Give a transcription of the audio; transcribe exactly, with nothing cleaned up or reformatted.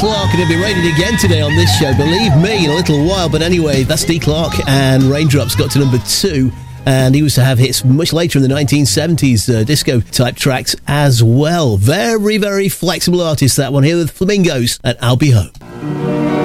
Clark, and he'll be rated again today on this show, believe me, in a little while. But anyway, that's Dee Clark, and Raindrops got to number two. And he was to have hits much later in the nineteen seventies, uh, disco-type tracks as well. Very, very flexible artist, that one. Here with Flamingos, and I'll Be Home.